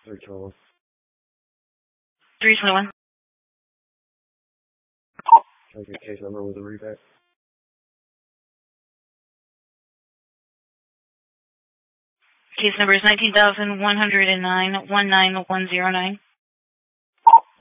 321. 321. Can I get case number with a repack? Case number is 19,109-19109.